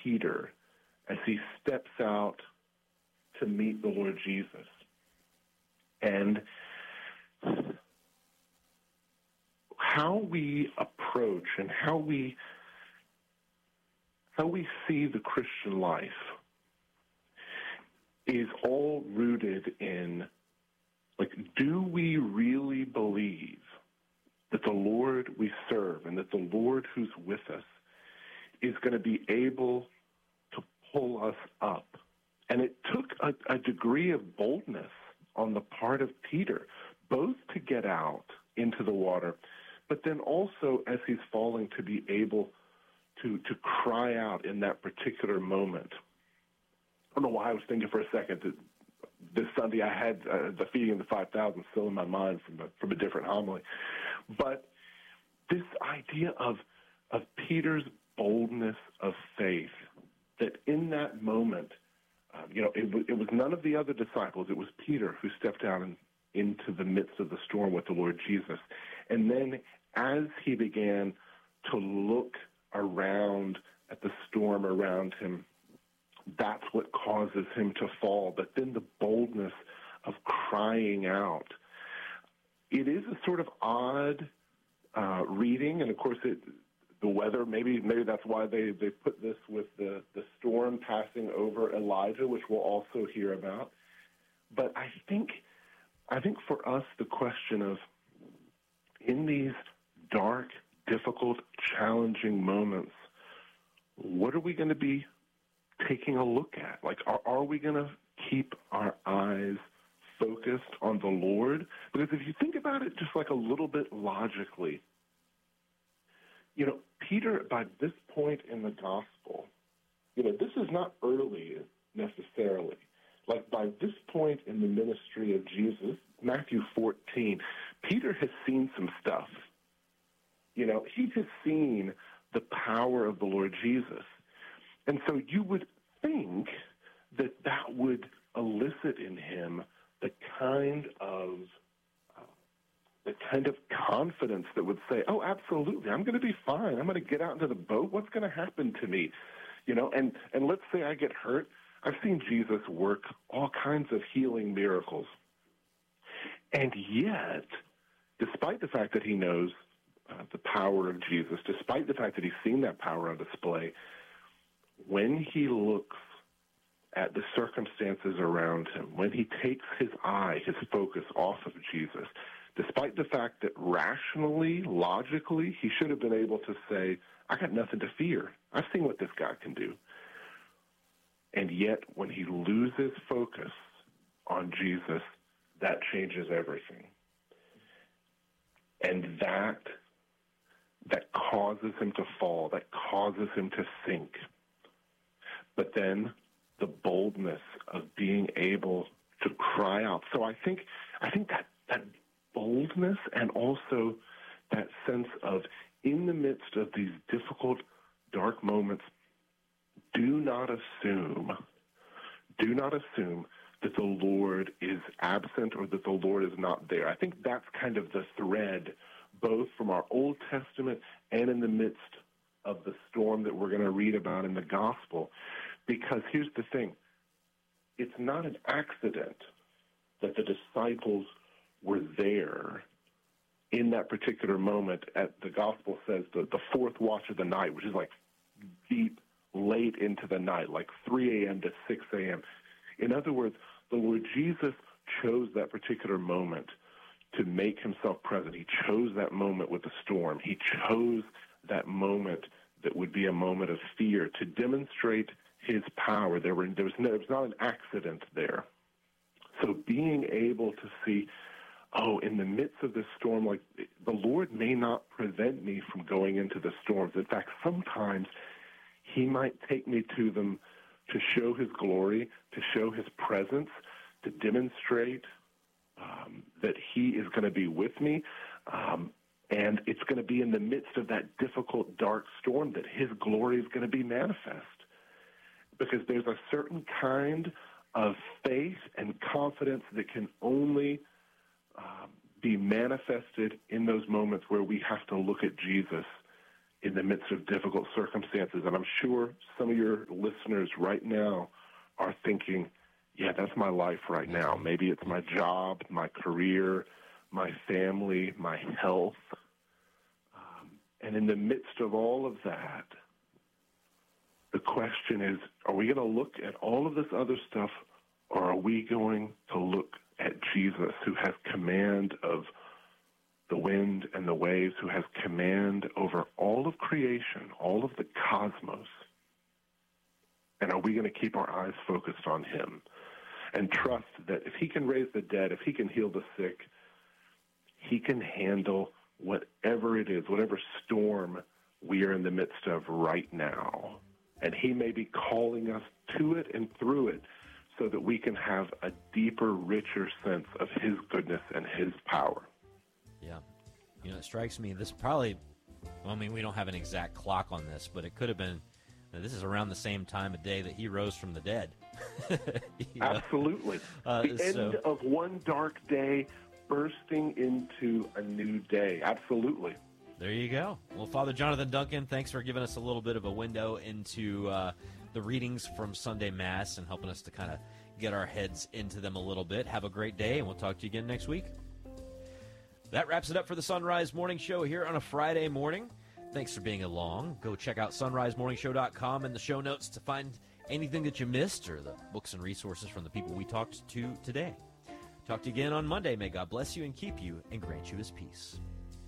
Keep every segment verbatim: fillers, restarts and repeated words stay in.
Peter as he steps out to meet the Lord Jesus. And how we approach and how we how we see the Christian life is all rooted in, like, do we really believe that the Lord we serve and that the Lord who's with us is going to be able to pull us up? And it took a, a degree of boldness on the part of Peter, both to get out into the water, but then also as he's falling to be able to, to cry out in that particular moment. I don't know why I was thinking for a second that this Sunday I had uh, the feeding of the five thousand still in my mind from a, from a different homily. But this idea of of Peter's boldness of faith, that in that moment, uh, you know, it, w- it was none of the other disciples. It was Peter who stepped out and into the midst of the storm with the Lord Jesus. And then as he began to look around at the storm around him, that's what causes him to fall. But then the boldness of crying out. It is a sort of odd uh, reading, and of course it, the weather, maybe maybe that's why they, they put this with the, the storm passing over Elijah, which we'll also hear about. But I think I think for us the question of, in these dark, difficult, challenging moments, what are we going to be taking a look at? Like, are, are we going to keep our eyes focused on the Lord? Because if you think about it just like a little bit logically, you know, Peter, by this point in the gospel, you know, this is not early necessarily. Like, by this point in the ministry of Jesus, Matthew fourteen, Peter has seen some stuff. You know, he has seen the power of the Lord Jesus. And so you would think that that would elicit in him the kind of uh, the kind of confidence that would say, oh, absolutely, I'm going to be fine. I'm going to get out into the boat. What's going to happen to me? You know, and, and let's say I get hurt. I've seen Jesus work all kinds of healing miracles. And yet, despite the fact that he knows uh, the power of Jesus, despite the fact that he's seen that power on display, when he looks at the circumstances around him, when he takes his eye, his focus off of Jesus, despite the fact that rationally, logically, he should have been able to say, I got nothing to fear. I've seen what this guy can do. And yet, when he loses focus on Jesus, that changes everything. And that that causes him to fall, that causes him to sink. But then the boldness of being able to cry out. So I think I think that, that boldness and also that sense of, in the midst of these difficult, dark moments, do not assume, do not assume that the Lord is absent or that the Lord is not there. I think that's kind of the thread, both from our Old Testament and in the midst of the storm that we're going to read about in the Gospel. Because here's the thing, it's not an accident that the disciples were there in that particular moment. At the Gospel says the, the fourth watch of the night, which is like deep, late into the night, like three a.m. to six a.m. In other words, the Lord Jesus chose that particular moment to make himself present. He chose that moment with the storm. He chose that moment that would be a moment of fear to demonstrate his power. There, were, there, was no, there was not an accident there. So being able to see, oh, in the midst of this storm, like, the Lord may not prevent me from going into the storms. In fact, sometimes he might take me to them to show his glory, to show his presence, to demonstrate um, that he is going to be with me. Um, and it's going to be in the midst of that difficult, dark storm that his glory is going to be manifest. Because there's a certain kind of faith and confidence that can only um, be manifested in those moments where we have to look at Jesus in the midst of difficult circumstances. And I'm sure some of your listeners right now are thinking, yeah, that's my life right now. Maybe it's my job, my career, my family, my health. Um, and in the midst of all of that, the question is, are we going to look at all of this other stuff, or are we going to look at Jesus, who has command of the wind and the waves, who has command over all of creation, all of the cosmos? And are we going to keep our eyes focused on him and trust that if he can raise the dead, if he can heal the sick, he can handle whatever it is, whatever storm we are in the midst of right now. And he may be calling us to it and through it so that we can have a deeper, richer sense of his goodness and his power. Yeah. You know, it strikes me, this probably, well, I mean, we don't have an exact clock on this, but it could have been, this is around the same time of day that he rose from the dead. Absolutely. Uh, the so, end of one dark day bursting into a new day. Absolutely. There you go. Well, Father Jonathan Duncan, thanks for giving us a little bit of a window into uh, the readings from Sunday Mass and helping us to kind of get our heads into them a little bit. Have a great day, and we'll talk to you again next week. That wraps it up for the Sunrise Morning Show here on a Friday morning. Thanks for being along. Go check out sunrise morning show dot com in the show notes to find anything that you missed or the books and resources from the people we talked to today. Talk to you again on Monday. May God bless you and keep you and grant you his peace.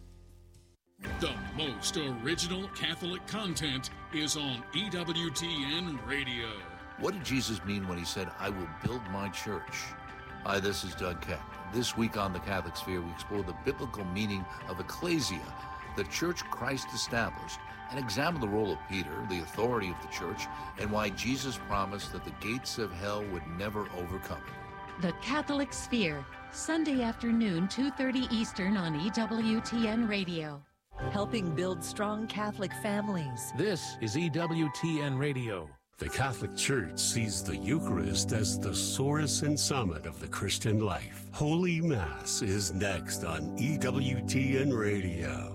The most original Catholic content is on E W T N Radio. What did Jesus mean when he said, I will build my church? Hi, this is Doug Keck. This week on The Catholic Sphere, we explore the biblical meaning of ecclesia, the church Christ established, and examine the role of Peter, the authority of the church, and why Jesus promised that the gates of hell would never overcome it. The Catholic Sphere, Sunday afternoon, two thirty Eastern on E W T N Radio. Helping build strong Catholic families. This is E W T N Radio. The Catholic Church sees the Eucharist as the source and summit of the Christian life. Holy Mass is next on E W T N Radio.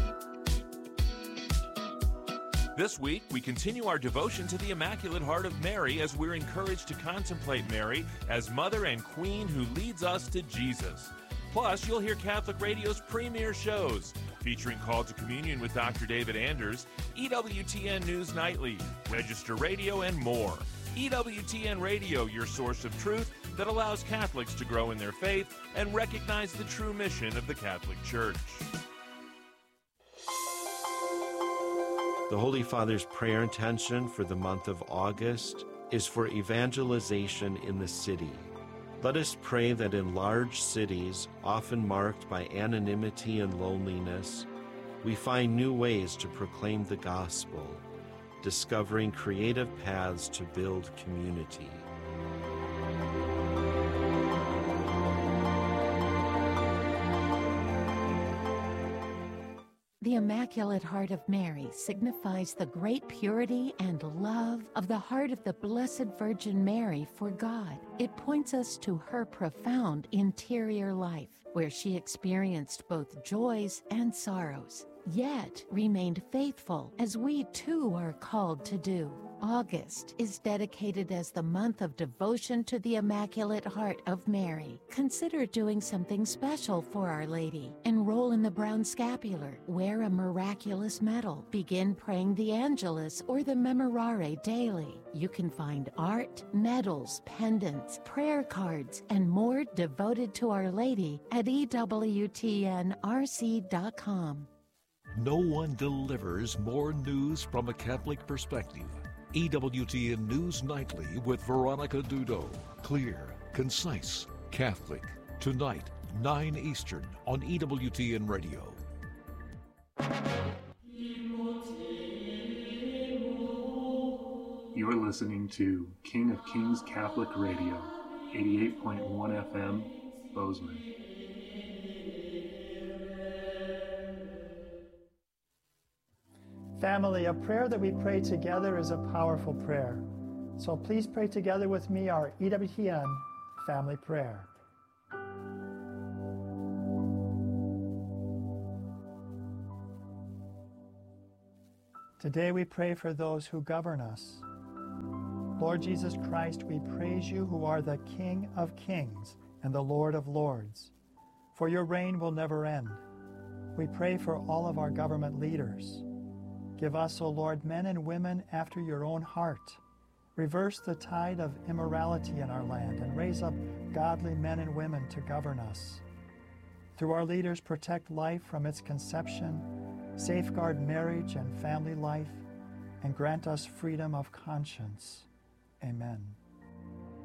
This week, we continue our devotion to the Immaculate Heart of Mary as we're encouraged to contemplate Mary as Mother and Queen who leads us to Jesus. Plus, you'll hear Catholic Radio's premier shows, featuring Call to Communion with Doctor David Anders, E W T N News Nightly, Register Radio, and more. E W T N Radio, your source of truth that allows Catholics to grow in their faith and recognize the true mission of the Catholic Church. The Holy Father's prayer intention for the month of August is for evangelization in the city. Let us pray that in large cities, often marked by anonymity and loneliness, we find new ways to proclaim the gospel, discovering creative paths to build community. The Immaculate Heart of Mary signifies the great purity and love of the heart of the Blessed Virgin Mary for God. It points us to her profound interior life, where she experienced both joys and sorrows, yet remained faithful, as we too are called to do. August is dedicated as the month of devotion to the Immaculate Heart of Mary. Consider doing something special for Our Lady. Enroll in the Brown Scapular, wear a miraculous medal, begin praying the Angelus or the Memorare daily. You can find art, medals, pendants, prayer cards, and more devoted to Our Lady at E W T N R C dot com. No one delivers more news from a Catholic perspective. E W T N News Nightly with Veronica Dudo. Clear, concise, Catholic. Tonight, nine Eastern on E W T N Radio. You are listening to King of Kings Catholic Radio, eighty-eight point one F M, Bozeman. Family, a prayer that we pray together is a powerful prayer. So please pray together with me our E W T N family prayer. Today we pray for those who govern us. Lord Jesus Christ, we praise you who are the King of kings and the Lord of lords, for your reign will never end. We pray for all of our government leaders. Give us, O Lord, men and women after your own heart. Reverse the tide of immorality in our land and raise up godly men and women to govern us. Through our leaders, protect life from its conception, safeguard marriage and family life, and grant us freedom of conscience. Amen.